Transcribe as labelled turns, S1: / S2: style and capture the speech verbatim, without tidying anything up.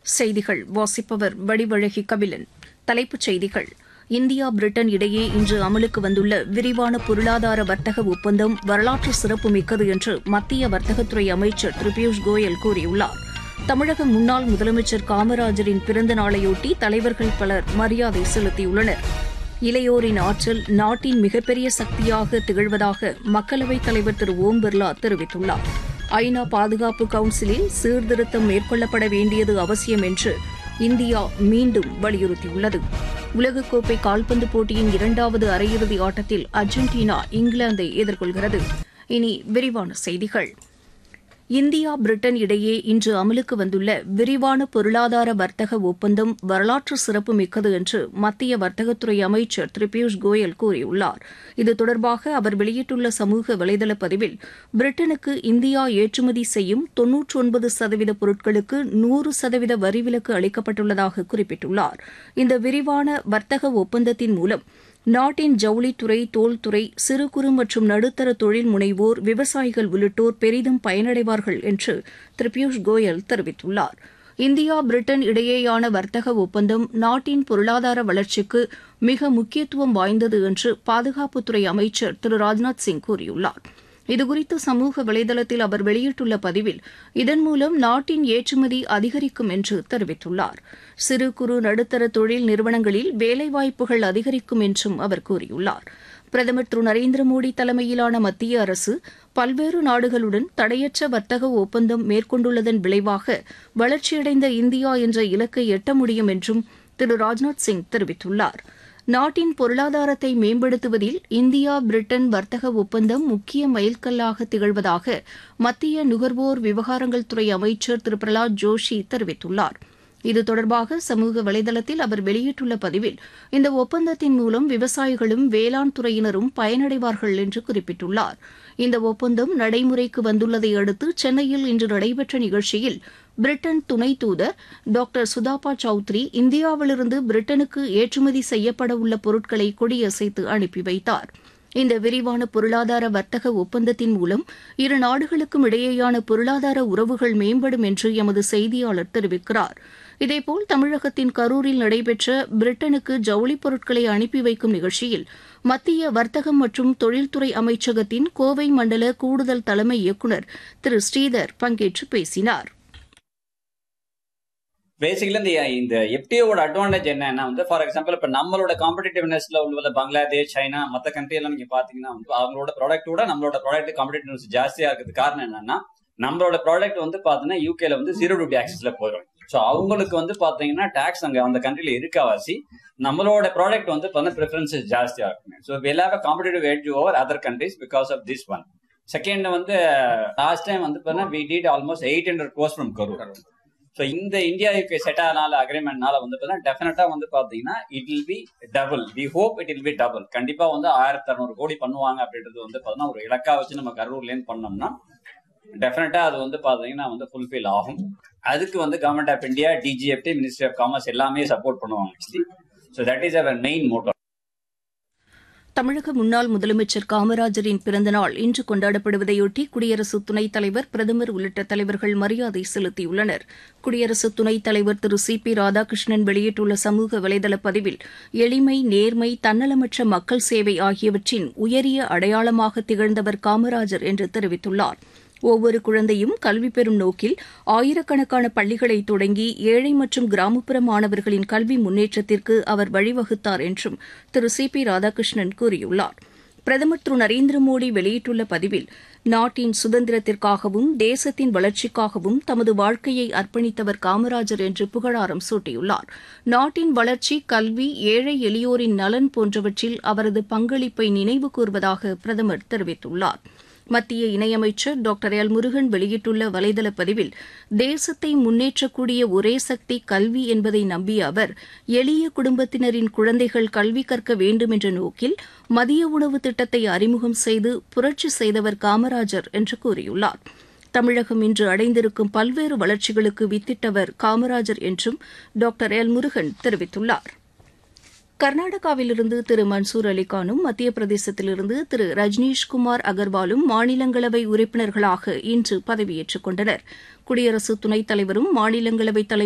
S1: செய்திகள் வாசிப்பவர் வடிவழகி கபிலன். தலைப்புச் செய்திகள். இந்தியா பிரிட்டன் இடையே இன்று அமலுக்கு வந்துள்ள விரிவான பொருளாதார வர்த்தக ஒப்பந்தம் வரலாற்று சிறப்புமிக்கது என்று மத்திய வர்த்தகத்துறை அமைச்சர் திரு பியூஷ் கோயல் கூறியுள்ளார். தமிழக முன்னாள் முதலமைச்சர் காமராஜரின் பிறந்த நாளையொட்டி தலைவர்கள் பலர் மரியாதை செலுத்தியுள்ளனர். இளையோரின் ஆற்றல் நாட்டின் மிகப்பெரிய சக்தியாக திகழ்வதாக மக்களவைத் தலைவர் திரு ஓம் பிர்லா தெரிவித்துள்ளார். ஐநா பாதுகாப்பு கவுன்சிலில் சீர்திருத்தம் மேற்கொள்ளப்பட வேண்டியது அவசியம் என்று இந்தியா மீண்டும் வலியுறுத்தியுள்ளது. உலகக்கோப்பை கால்பந்து போட்டியின் இரண்டாவது அரையிறுதி ஆட்டத்தில் அர்ஜென்டினா இங்கிலாந்தை எதிர்கொள்கிறது. இனி விரிவான செய்திகள். இந்தியா பிரிட்டன் இடையே இன்று அமலுக்கு வந்துள்ள விரிவான பொருளாதார வர்த்தக ஒப்பந்தம் வரலாற்று சிறப்புமிக்கது என்று மத்திய வர்த்தகத்துறை அமைச்சர் திரு பியூஷ் கோயல் கூறியுள்ளார். இது தொடர்பாக அவர் வெளியிட்டுள்ள சமூக வலைதள பதிவில், பிரிட்டனுக்கு இந்தியா ஏற்றுமதி செய்யும் தொன்னூற்றி ஒன்பது சதவீத பொருட்களுக்கு நூறு சதவீத வரி விலக்கு அளிக்கப்பட்டுள்ளதாக குறிப்பிட்டுள்ளார். இந்த விரிவான வர்த்தக ஒப்பந்தத்தின் மூலம் நாட்டின் ஜவுளித்துறை, தோல்துறை, சிறு குறு மற்றும் நடுத்தர தொழில் முனைவோர், விவசாயிகள் உள்ளிட்டோர் பெரிதும் பயனடைவார்கள் என்று திரு பியூஷ் கோயல் தெரிவித்துள்ளார். இந்தியா பிரிட்டன் இடையேயான வர்த்தக ஒப்பந்தம் நாட்டின் பொருளாதார வளர்ச்சிக்கு மிக முக்கியத்துவம் வாய்ந்தது என்று பாதுகாப்புத்துறை அமைச்சர் திரு ராஜ்நாத் சிங் கூறியுள்ளார். இதுகுறித்து சமூக வலைதளத்தில் அவர் வெளியிட்டுள்ள பதிவில், இதன் மூலம் நாட்டின் ஏற்றுமதி அதிகரிக்கும் என்று தெரிவித்துள்ளார். சிறு குறு நடுத்தர தொழில் நிறுவனங்களில் வேலைவாய்ப்புகள் அதிகரிக்கும் என்றும் அவர் கூறியுள்ளார். பிரதமர் திரு நரேந்திர மோடி தலைமையிலான மத்திய அரசு பல்வேறு நாடுகளுடன் தடையற்ற வர்த்தக ஒப்பந்தம் மேற்கொண்டுள்ளதன் விளைவாக வளர்ச்சியடைந்த இந்தியா என்ற இலக்கை எட்ட முடியும் என்றும் திரு ராஜ்நாத் சிங் தெரிவித்துள்ளார். நாட்டின் பொருளாதாரத்தை மேம்படுத்துவதில் இந்தியா பிரிட்டன் வர்த்தக ஒப்பந்தம் முக்கிய மைல்கல்லாக திகழ்வதாக மத்திய நுகர்வோர் விவகாரங்கள் துறை அமைச்சர் திரு பிரஹலாத் ஜோஷி தெரிவித்துள்ளார். இது தொடர்பாக சமூக வலைதளத்தில் அவர் வெளியிட்டுள்ள பதிவில், இந்த ஒப்பந்தத்தின் மூலம் விவசாயிகளும் வேளாண் துறையினரும் பயனடைவார்கள் என்று குறிப்பிட்டுள்ளார். இந்த ஒப்பந்தம் நடைமுறைக்கு வந்துள்ளதை அடுத்து சென்னையில் இன்று நடைபெற்ற நிகழ்ச்சியில் பிரிட்டன் துணை தூதர் டாக்டர் சுதாபா சௌத்ரி இந்தியாவிலிருந்து பிரிட்டனுக்கு ஏற்றுமதி செய்யப்பட உள்ள பொருட்களை கொடியசைத்து அனுப்பி வைத்தார். இந்த விரிவான பொருளாதார வர்த்தக ஒப்பந்தத்தின் மூலம் இரு நாடுகளுக்கும் இடையேயான பொருளாதார உறவுகள் மேம்படும் என்று எமது செய்தியாளர் தெரிவிக்கிறார். இதேபோல் தமிழகத்தின் கரூரில் நடைபெற்ற பிரிட்டனுக்கு ஜவுளிப் பொருட்களை அனுப்பி வைக்கும் நிகழ்ச்சியில் மத்திய வர்த்தகம் மற்றும் தொழில்துறை அமைச்சகத்தின் கோவை மண்டல கூடுதல் தலைமை இயக்குநர் திரு ஸ்ரீதர் பங்கேற்று பேசினார்.
S2: பேசிக்கலி இந்த இந்த எஃப்டிஓட அட்வான்டேஜ் என்னன்னா வந்து, ஃபார் எக்ஸாம்பிள் இப்ப நம்மளோட காம்படிட்டிவ்னஸ்ல உள்ள பங்களாதேஷ், சைனா, மற்ற கண்ட்ரி எல்லாம் நீங்க பாத்தீங்கன்னா வந்து அவங்களோட ப்ராடக்டோட நம்மளோட ப்ராடக்ட் காம்படிட்டிவ்னஸ் ஜாஸ்தியா இருக்கிறது காரணம் என்னன்னா, நம்மளோட ப்ராடக்ட் வந்து பாத்தீங்கன்னா யூகேல வந்து ஜீரோ டியூட்டி ஆக்சஸ்ல போயிடும். ஸோ அவங்களுக்கு வந்து பாத்தீங்கன்னா டாக்ஸ் அங்க அந்த கண்ட்ரில இருக்காவாசி, நம்மளோட ப்ராடக்ட் வந்து ப்ரிஃபரன்சஸ் ஜாஸ்தியா இருக்கும். So will have a competitive edge over other countries because of this one. Second வந்து லாஸ்ட் டைம் வந்து பாத்தீங்கன்னா we did almost eight hundred course from Karur. So இந்த இந்தியா யூகே செட் ஆனால அக்ரிமெண்ட்னால வந்து பார்த்தீங்கன்னா டெஃபினட்டா வந்து பாத்தீங்கன்னா it will be double. We hope it will be double. கண்டிப்பா வந்து ஆயிரத்தி அறுநூறு கோடி பண்ணுவாங்க அப்படின்றது வந்து பாத்தீங்கன்னா ஒரு இலக்கா வச்சு நம்ம கரூர்ல இருந்து பண்ணோம்னா டெஃபினட்டா அது வந்து பாத்தீங்கன்னா வந்து ஃபுல்ஃபில் ஆகும். அதுக்கு வந்து government of India, DGFT, ministry of commerce எல்லாமே சப்போர்ட் பண்ணுவாங்க. So that is our main Moto.
S1: தமிழக முன்னாள் முதலமைச்சர் காமராஜரின் பிறந்தநாள் இன்று கொண்டாடப்படுவதையொட்டி குடியரசு துணைத் தலைவர், பிரதமர் உள்ளிட்ட தலைவர்கள் மரியாதை செலுத்தியுள்ளனர். குடியரசு துணைத் தலைவர் திரு சி பி ராதாகிருஷ்ணன் வெளியிட்டுள்ள சமூக வலைதள பதிவில், எளிமை, நேர்மை, தன்னலமற்ற மக்கள் சேவை ஆகியவற்றின் உயரிய அடையாளமாக திகழ்ந்தவர் காமராஜர் என்று தெரிவித்துள்ளார். ஒவ்வொரு குழந்தையும் கல்வி பெறும் நோக்கில் ஆயிரக்கணக்கான பள்ளிகளை தொடங்கி ஏழை மற்றும் கிராமப்புற மாணவர்களின் கல்வி முன்னேற்றத்திற்கு அவர் வழிவகுத்தார் என்றும் திரு சி பி ராதாகிருஷ்ணன் கூறியுள்ளார். பிரதமர் திரு நரேந்திர மோடி வெளியிட்டுள்ள பதிவில், நாட்டின் சுதந்திரத்திற்காகவும் தேசத்தின் வளர்ச்சிக்காகவும் தமது வாழ்க்கையை அர்ப்பணித்தவர் காமராஜர் என்று புகழாரம் சூட்டியுள்ளார். நாட்டின் வளர்ச்சி, கல்வி, ஏழை எளியோரின் நலன் போன்றவற்றில் அவரது பங்களிப்பை நினைவு கூர்வதாக பிரதமர் தெரிவித்துள்ளார். மத்திய இணையமைச்சர் டாக்டர் எல் முருகன் வெளியிட்டுள்ள வலைதள பதிவில், தேசத்தை முன்னேற்றக்கூடிய ஒரே சக்தி கல்வி என்பதை நம்பிய அவர், எளிய குடும்பத்தினரின் குழந்தைகள் கல்வி கற்க வேண்டும் என்ற நோக்கில் மதிய உணவு திட்டத்தை அறிமுகம் செய்து புரட்சி செய்தவர் காமராஜர் என்று கூறியுள்ளார். தமிழகம் இன்று அடைந்திருக்கும் பல்வேறு வளர்ச்சிகளுக்கு வித்திட்டவர் காமராஜர் என்றும் டாக்டர் எல் முருகன் தெரிவித்துள்ளார். கர்நாடகாவிலிருந்து திரு மன்சூர் அலிகானும் மத்திய பிரதேசத்திலிருந்து திரு ரஜ்னீஷ்குமார் அகர்வாலும் மாநிலங்களவை உறுப்பினர்களாக இன்று பதவியேற்றுக் கொண்டனர். குடியரசு துணைத் தலைவரும் மாநிலங்களவை தலைவர்